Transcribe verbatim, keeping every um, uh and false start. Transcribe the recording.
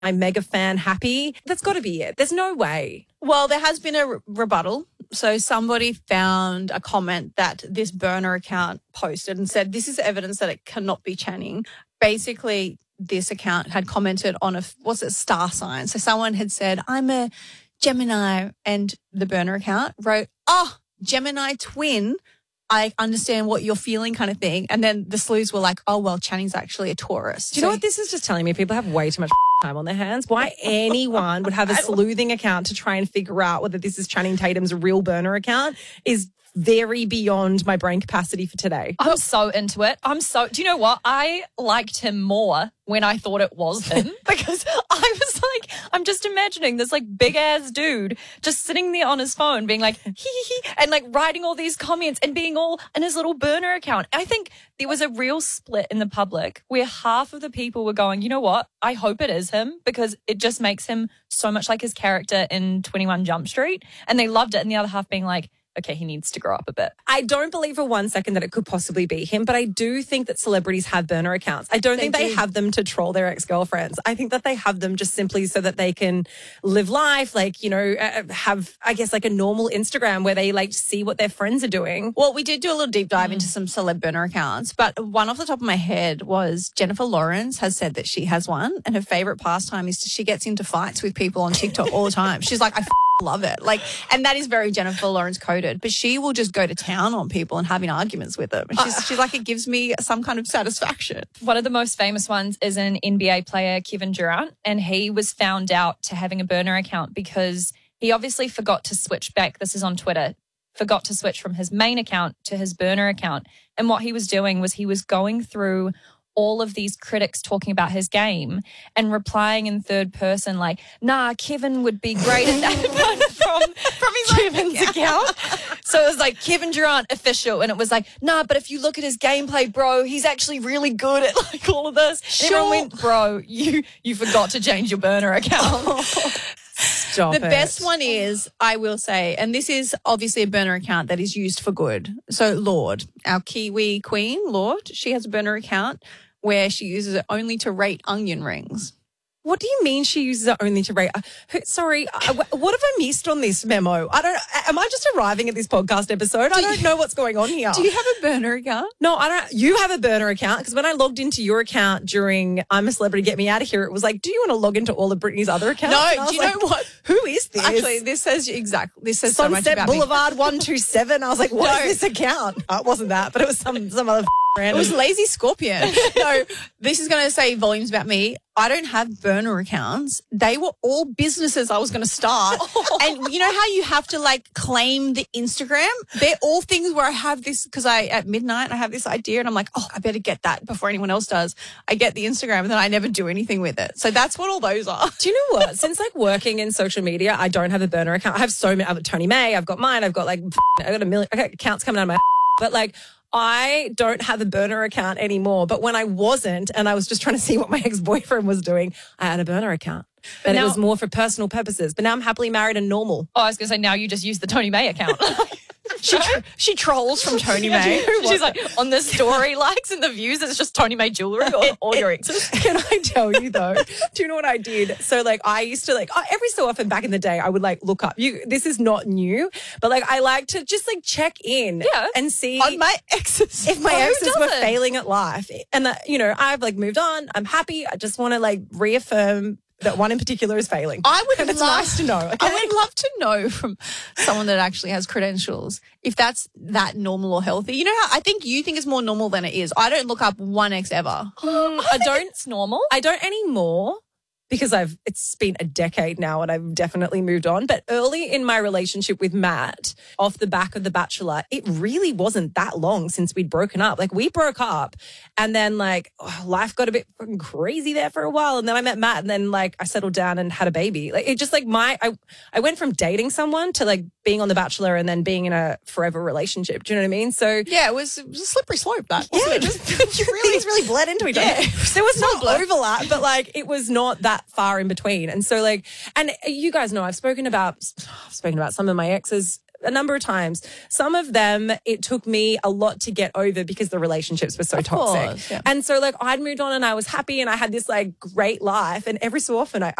my mega fan happy. That's got to be it. There's no way. Well, there has been a re- rebuttal. So somebody found a comment that this burner account posted and said, this is evidence that it cannot be Channing. Basically, this account had commented on a, what's it, star sign. So someone had said, I'm a Gemini, and the burner account wrote, oh, Gemini twin. I understand what you're feeling kind of thing. And then the sleuths were like, oh, well, Channing's actually a Taurus. Do you so know what this is just telling me? People have way too much time on their hands. Why anyone would have a sleuthing account to try and figure out whether this is Channing Tatum's real burner account is very beyond my brain capacity for today. I'm so into it. I'm so, do you know what? I liked him more when I thought it was him because I was like, I'm just imagining this like big ass dude just sitting there on his phone being like, hee hee hee, and like writing all these comments and being all in his little burner account. I think there was a real split in the public where half of the people were going, you know what? I hope it is him because it just makes him so much like his character in twenty-one Jump Street. And they loved it. And the other half being like, okay, he needs to grow up a bit. I don't believe for one second that it could possibly be him, but I do think that celebrities have burner accounts. I don't they think do. they have them to troll their ex-girlfriends. I think that they have them just simply so that they can live life, like, you know, have, I guess, like a normal Instagram where they like see what their friends are doing. Well, we did do a little deep dive mm. into some celeb burner accounts, but one off the top of my head was Jennifer Lawrence has said that she has one, and her favorite pastime is she gets into fights with people on TikTok all the time. She's like, I f- love it. Like, and that is very Jennifer Lawrence coded, but she will just go to town on people and having arguments with them. She's, uh, she's like, it gives me some kind of satisfaction. One of the most famous ones is an N B A player, Kevin Durant, and he was found out to having a burner account because he obviously forgot to switch back. This is on Twitter. Forgot to switch from his main account to his burner account. And what he was doing was he was going through all of these critics talking about his game and replying in third person like, nah, Kevin would be great at that one from, from his Kevin's account. So it was like Kevin Durant official, and it was like, nah, but if you look at his gameplay, bro, he's actually really good at like all of this. Sure. And everyone went, bro, you you forgot to change your burner account. Stop the it. best one is, I will say, and this is obviously a burner account that is used for good. So Lorde, our Kiwi queen, Lorde, she has a burner account where she uses it only to rate onion rings. What do you mean she uses it only to rate? Uh, sorry, uh, what have I missed on this memo? I don't. Am I just arriving at this podcast episode? Do I don't you, know what's going on here. Do you have a burner account? No, I don't. You have a burner account because when I logged into your account during I'm a Celebrity, Get Me Out of Here, it was like, do you want to log into all of Brittany's other accounts? No, do you like, know what? Who is this? Actually, this says exactly. This says Sunset so much about Boulevard me. one two seven. I was like, what no. is this account? Oh, it wasn't that, but it was some some other. Random. It was Lazy Scorpion. No, this is going to say volumes about me. I don't have burner accounts. They were all businesses I was going to start. Oh. And you know how you have to like claim the Instagram? They're all things where I have this, because I, at midnight, I have this idea and I'm like, oh, I better get that before anyone else does. I get the Instagram and then I never do anything with it. So that's what all those are. Do you know what? Since like working in social media, I don't have a burner account. I have so many. I've got Tony May. I've got mine. I've got like, I've got a million I got accounts coming out of my, but like, I don't have a burner account anymore, but when I wasn't and I was just trying to see what my ex-boyfriend was doing, I had a burner account. But now, it was more for personal purposes. But now I'm happily married and normal. Oh, I was going to say, now you just use the Tony May account. She tr- she trolls from Tony May. She's like, on the story likes and the views, it's just Tony May jewelry or all your exes. Can I tell you though? Do you know what I did? So like I used to like oh, every so often back in the day I would like look up. You this is not new, but like I like to just like check in yeah. and see on my exes if my oh, exes were failing at life. And that, you know, I've like moved on. I'm happy. I just want to like reaffirm that one in particular is failing. I would and love, it's nice to know. Okay? I would love to know from someone that actually has credentials if that's that normal or healthy. You know how I think you think it's more normal than it is. I don't look up one ex ever. Um, I, I don't. It's normal. I don't anymore. Because I've it's been a decade now and I've definitely moved on. But early in my relationship with Matt, off the back of The Bachelor, it really wasn't that long since we'd broken up. Like we broke up and then like oh, life got a bit fucking crazy there for a while. And then I met Matt and then like I settled down and had a baby. Like it just like my I I went from dating someone to like being on The Bachelor and then being in a forever relationship. Do you know what I mean? So yeah, it was, it was a slippery slope. That yeah, it? Just, really, things really bled into each other. Yeah. There was no overlap, but like it was not that far in between. And so like, and you guys know I've spoken about, I've spoken about some of my exes a number of times. Some of them, it took me a lot to get over because the relationships were so Of toxic. course, yeah. And so like I'd moved on and I was happy and I had this like great life. And every so often I,